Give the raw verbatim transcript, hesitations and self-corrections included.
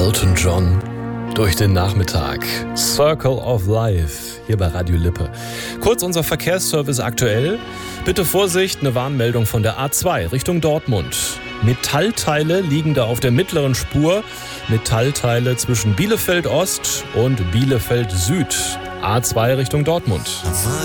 Elton John durch den Nachmittag. Circle of Life hier bei Radio Lippe. Kurz unser Verkehrsservice aktuell. Bitte Vorsicht, eine Warnmeldung von der A zwei Richtung Dortmund. Metallteile liegen da auf der mittleren Spur. Metallteile zwischen Bielefeld Ost und Bielefeld Süd. A zwei Richtung Dortmund.